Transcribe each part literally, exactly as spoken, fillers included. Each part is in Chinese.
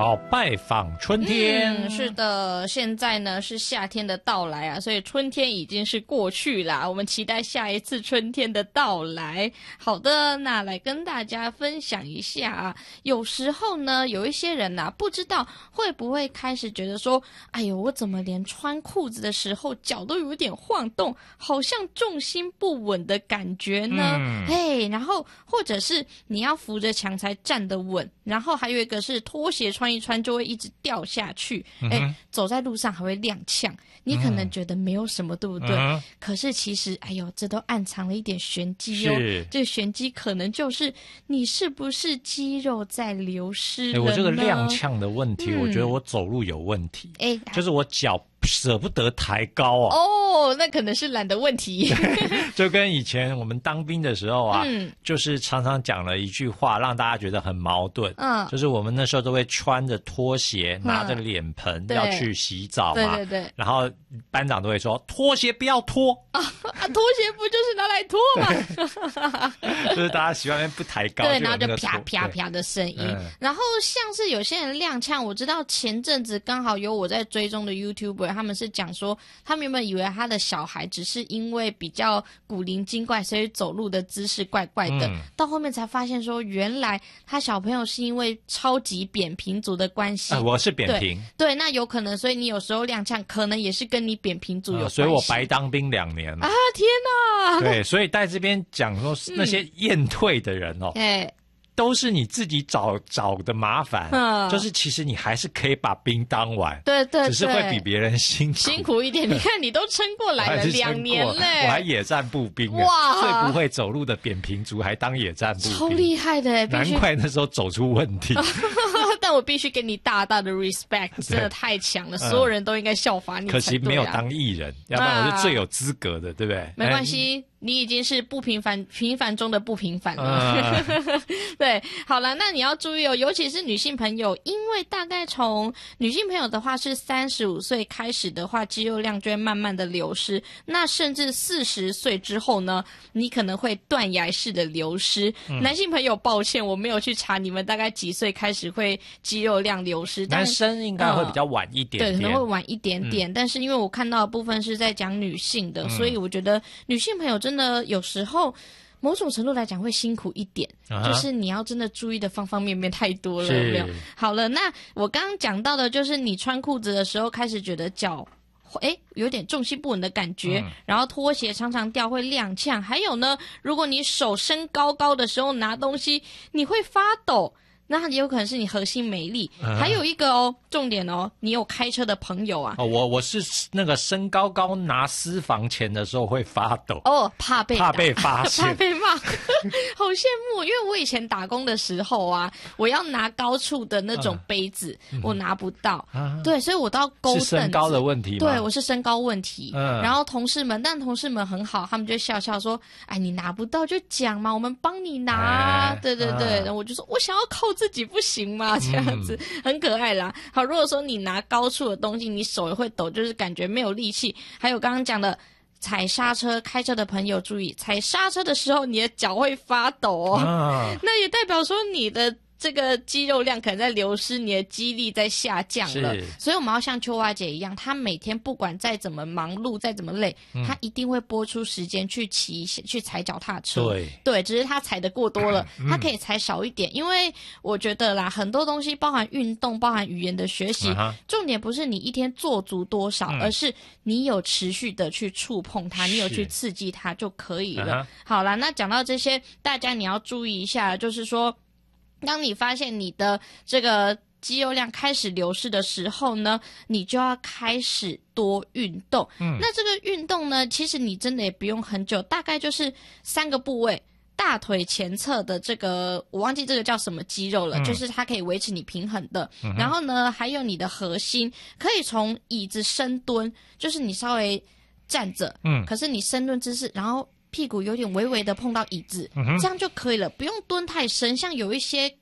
好，拜访春天。 嗯，是的，现在呢是夏天的到来啊，所以春天已经是过去啦，我们期待下一次春天的到来。好的，那来跟大家分享一下啊，有时候呢，有一些人啊，不知道会不会开始觉得说，哎呦，我怎么连穿裤子的时候脚都有点晃动，好像重心不稳的感觉呢？ 嗯， 嘿，然后或者是你要扶着墙才站得稳，然后还有一个是拖鞋穿一穿就会一直掉下去，哎、 嗯， 走在路上还会踉跄。你可能觉得没有什么，嗯、对不对？ 嗯、 可是其实，哎呦，这都暗藏了一点玄机哦。这个玄机可能就是你是不是肌肉在流失了呢？ 我这个踉跄的问题、嗯，我觉得我走路有问题。哎，就是我脚舍不得抬高啊。 哦，那可能是懒的问题。 就跟以前我们当兵的时候啊， 嗯， 就是常常讲了一句话，让大家觉得很矛盾。 嗯， 就是我们那时候都会穿着拖鞋，拿着脸盆、嗯、要去洗澡嘛。 对对对。 然后班长都会说：“拖鞋不要脱啊！ 啊，拖鞋不就是拿来脱吗？” 就是大家喜欢不抬高， 对，然后就啪啪啪的声音、嗯。然后像是有些人踉跄，我知道前阵子刚好有我在追踪的 YouTuber， 他们是讲说，他们原本以为他的小孩只是因为比较古灵精怪，所以走路的姿势怪怪的、嗯，到后面才发现说，原来他小朋友是因为超级扁平足的关系。 啊、我是扁平对，对，那有可能，所以你有时候踉跄，可能也是跟你扁平足有关系、 呃、所以我白当兵两年了啊！天哪！ 对，所以在这边讲说那些验退的人哦， 哎、嗯。 都是你自己找找的麻烦、嗯，就是其实你还是可以把兵当完， 对 对, 对， 只是会比别人辛苦辛苦一点。你看你都撑过来了两年嘞， 我还野战步兵， 哇， 最不会走路的扁平足还当野战步兵， 超厉害的， 难怪那时候走出问题。 但我必须给你大大的 respect， 真的太强了，所有人都应该效法你、啊。 可惜没有当艺人，要不然我是最有资格的，对不对？ 没关系。你已经是不平凡平凡中的不平凡了、嗯、对，好了，那你要注意哦，尤其是女性朋友，因为大概从女性朋友的话是三十五岁开始的话，肌肉量就会慢慢的流失，那甚至四十岁之后呢，你可能会断崖式的流失、嗯、男性朋友抱歉我没有去查你们大概几岁开始会肌肉量流失， 男生应该会比较晚一点点、 嗯、对，可能会晚一点点、嗯、但是因为我看到的部分是在讲女性的、嗯、所以我觉得女性朋友真的真的有时候某种程度来讲会辛苦一点、uh-huh. 就是你要真的注意的方方面面太多了，有没有？好了，那我刚刚讲到的就是你穿裤子的时候开始觉得脚诶有点重心不稳的感觉、嗯、然后拖鞋常常掉会踉跄，还有呢如果你手伸高高的时候拿东西你会发抖，那也有可能是你核心没力、uh-huh. 还有一个哦，重点哦，你有开车的朋友啊。 哦，我我是那个身高高拿私房钱的时候会发抖。 哦，怕被怕被发现， 怕被骂，好羡慕。因为我以前打工的时候啊，我要拿高处的那种杯子，嗯、我拿不到、啊。对，所以我都要勾凳子。 是身高的问题吗？ 对，我是身高问题。 嗯。 然后同事们，但同事们很好，他们就笑笑说：“哎，你拿不到就讲嘛，我们帮你拿。哎”对对对，然后、啊、我就说：“我想要靠自己，不行吗？”这样子、嗯、很可爱啦。好，如果说你拿高处的东西，你手也会抖，就是感觉没有力气。还有刚刚讲的踩刹车，开车的朋友注意，踩刹车的时候你的脚会发抖哦、啊、那也代表说你的这个肌肉量可能在流失，你的肌力在下降了，所以我们要像秋花姐一样，她每天不管再怎么忙碌再怎么累、嗯、她一定会拨出时间去骑去踩脚踏车。 对对，只是她踩得过多了、嗯、她可以踩少一点，因为我觉得啦，很多东西包含运动包含语言的学习、嗯、重点不是你一天做足多少、嗯、而是你有持续的去触碰它，你有去刺激它就可以了、嗯、好啦，那讲到这些大家你要注意一下，就是说当你发现你的这个肌肉量开始流失的时候呢，你就要开始多运动。嗯，那这个运动呢，其实你真的也不用很久，大概就是三个部位。大腿前侧的这个我忘记这个叫什么肌肉了、嗯、就是它可以维持你平衡的、嗯、然后呢还有你的核心，可以从椅子深蹲，就是你稍微站着，嗯，可是你深蹲姿势，然后屁股有点微微的碰到椅子、嗯、这样就可以了，不用蹲太深。像有一些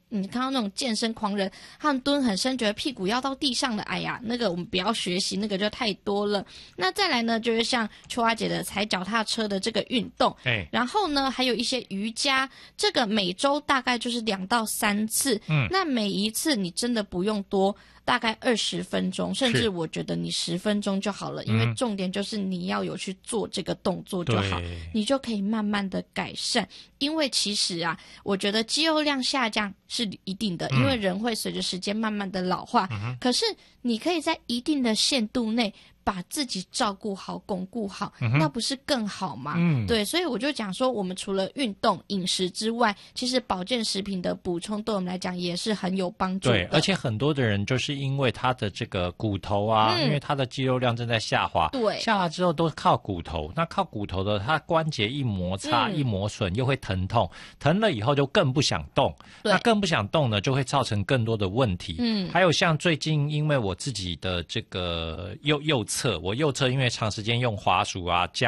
你看到那种健身狂人，他们蹲很深，觉得屁股要到地上的，哎呀，那个我们不要学习，那个就太多了。那再来呢，就是像秋花姐的踩脚踏车的这个运动， 哎， 然后呢，还有一些瑜伽，这个每周大概就是两到三次，嗯，那每一次你真的不用多。大概二十分钟，甚至我觉得你十分钟就好了，因为重点就是你要有去做这个动作就好，你就可以慢慢的改善。因为其实啊，我觉得肌肉量下降是一定的，因为人会随着时间慢慢的老化，嗯、可是你可以在一定的限度内把自己照顾好、巩固好，嗯、那不是更好吗？嗯，对，所以我就讲说，我们除了运动、饮食之外，其实保健食品的补充对我们来讲也是很有帮助的。 对，而且很多的人就是因为他的这个骨头啊，嗯、因为他的肌肉量正在下滑， 对， 下滑之后都靠骨头，那靠骨头的，他关节一摩擦、嗯、一磨损，又会疼痛，疼了以后就更不想动，那更不想动呢，就会造成更多的问题。嗯，还有像最近，因为我自己的这个右右侧。我右侧因为长时间用滑鼠啊